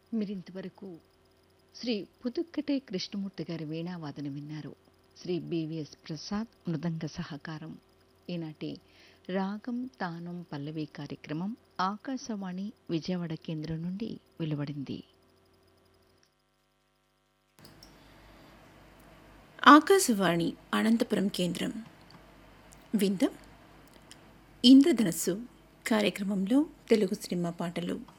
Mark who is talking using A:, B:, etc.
A: మీరింతవరకు శ్రీ పుదుక్కటే కృష్ణమూర్తి గారి వీణావాదన విన్నారు. శ్రీ బివిఎస్ ప్రసాద్ మృదంగ సహకారం. ఈనాటి రాగం తానం పల్లవి కార్యక్రమం ఆకాశవాణి విజయవాడ కేంద్రం నుండి వెలువడింది.
B: ఆకాశవాణి అనంతపురం కేంద్రం. విందాం ఇంద్రధనస్సు కార్యక్రమంలో తెలుగు సినిమా పాటలు.